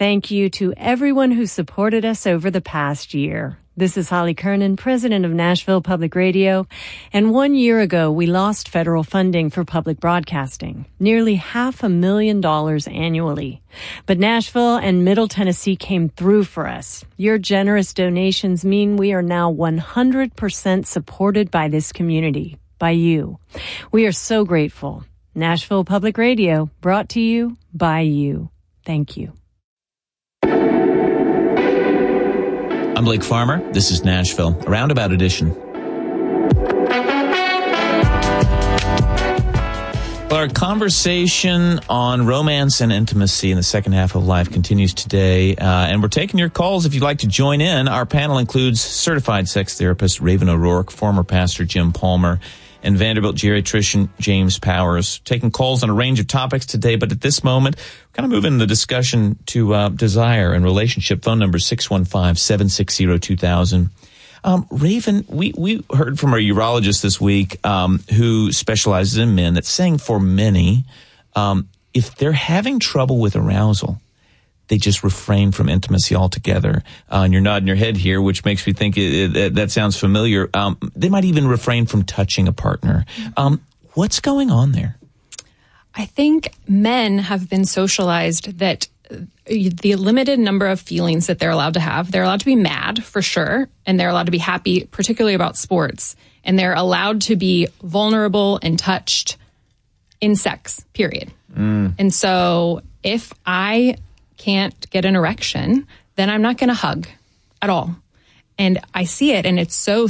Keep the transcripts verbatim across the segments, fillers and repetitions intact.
thank you to everyone who supported us over the past year. This is Holly Kernan, president of Nashville Public Radio, and one year ago we lost federal funding for public broadcasting, nearly half a million dollars annually. But Nashville and Middle Tennessee came through for us. Your generous donations mean we are now one hundred percent supported by this community, by you. We are so grateful. Nashville Public Radio, brought to you by you. Thank you. I'm Blake Farmer. This is Nashville, a roundabout edition. Well, our conversation on romance and intimacy in the second half of life continues today, uh, and we're taking your calls if you'd like to join in. Our panel includes certified sex therapist Raven O'Rourke, former pastor Jim Palmer, and Vanderbilt geriatrician James Powers, taking calls on a range of topics today. But at this moment, we're kind of moving the discussion to uh, desire and relationship. Phone number six one five, seven six zero, two thousand. Um, Raven, we, we heard from our urologist this week um, who specializes in men that's saying for many, um, if they're having trouble with arousal, they just refrain from intimacy altogether. Uh, and you're nodding your head here, which makes me think it, it, that sounds familiar. Um, they might even refrain from touching a partner. Um, what's going on there? I think men have been socialized that the limited number of feelings that they're allowed to have, they're allowed to be mad for sure, and they're allowed to be happy, particularly about sports, and they're allowed to be vulnerable and touched in sex, period. Mm. And so if I can't get an erection, then I'm not going to hug at all. And I see it, and it's so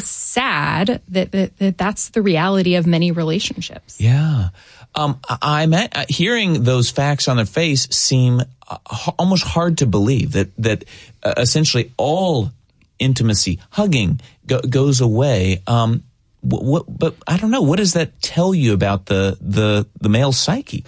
sad that, that, that that's the reality of many relationships. Yeah. Um, I'm at, hearing those facts on their face seem uh, almost hard to believe that, that uh, essentially all intimacy, hugging go, goes away. Um, what, what, but I don't know. What does that tell you about the, the, the male psyche?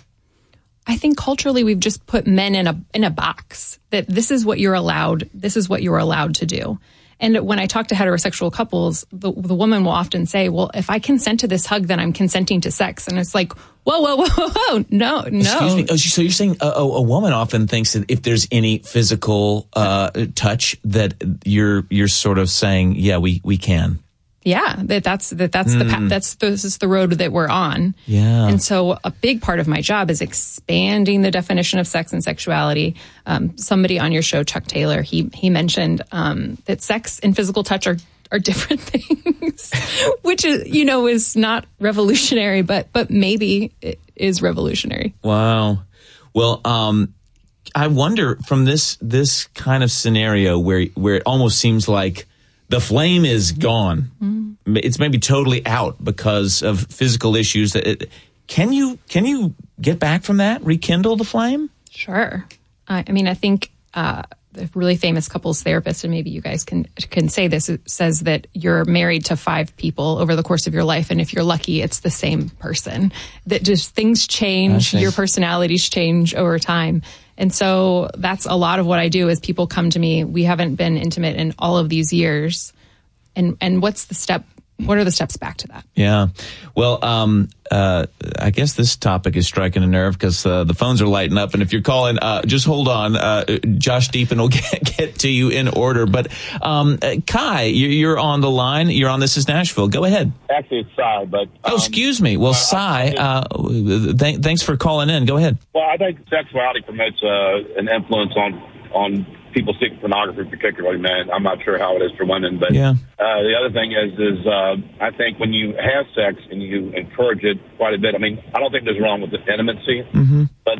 I think culturally we've just put men in a in a box that this is what you're allowed. This is what you're allowed to do. And when I talk to heterosexual couples, the, the woman will often say, well, if I consent to this hug, then I'm consenting to sex. And it's like, whoa, whoa, whoa, whoa, whoa. no, no. Excuse me. Oh, so you're saying a, a woman often thinks that if there's any physical uh, touch that you're you're sort of saying, yeah, we, we can. Yeah, that that's that that's mm. the path, that's this is the road that we're on. Yeah, and so a big part of my job is expanding the definition of sex and sexuality. Um, somebody on your show, Chuck Taylor, he he mentioned um, that sex and physical touch are are different things, which is you know is not revolutionary, but but maybe it is revolutionary. Wow. Well, um, I wonder from this this kind of scenario where where it almost seems like the flame is gone. Mm. It's maybe totally out because of physical issues. That it, can you can you get back from that? Rekindle the flame? Sure. I, I mean, I think uh, the really famous couples therapist, and maybe you guys can can say this, it says that you're married to five people over the course of your life, and if you're lucky, it's the same person. That just things change, your personalities change over time. And so that's a lot of what I do is people come to me, we haven't been intimate in all of these years. And and what's the step, what are the steps back to that? Yeah. Well, um, uh, I guess this topic is striking a nerve because uh, the phones are lighting up. And if you're calling, uh, just hold on. Uh, Josh Deepin will get, get to you in order. But um, uh, Kai, you're on the line. You're on This Is Nashville. Go ahead. Actually, it's Cy, but... Um, oh, excuse me. Well, uh, Cy, uh, th- thanks for calling in. Go ahead. Well, I think sexuality promotes uh, an influence on, on people seeking pornography, particularly men. I'm not sure how it is for women, but yeah. uh, the other thing is, is uh, I think when you have sex and you encourage it quite a bit, I mean, I don't think there's wrong with the intimacy, mm-hmm. but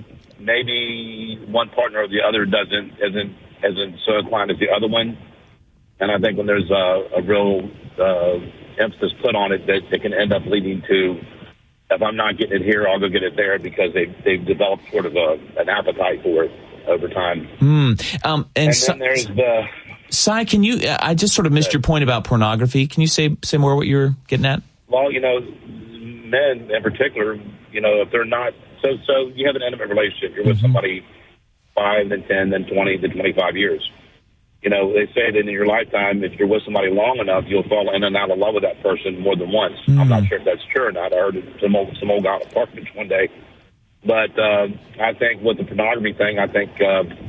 maybe one partner or the other doesn't isn't isn't so inclined as the other one. And I think when there's a, a real uh, emphasis put on it, that it can end up leading to, if I'm not getting it here, I'll go get it there, because they've, they've developed sort of a, an appetite for it over time. Mm. Um, and and so, then there's the... Cy, can you, I just sort of missed your point about pornography. Can you say, say more what you're getting at? Well, you know, men in particular, you know, if they're not, so so you have an intimate relationship, you're with mm-hmm. somebody five, then ten, then twenty, then twenty-five years. You know, they say that in your lifetime, if you're with somebody long enough, you'll fall in and out of love with that person more than once. Mm. I'm not sure if that's true or not. I heard some old, some old guy on a park bench one day. But uh, I think with the pornography thing, I think uh,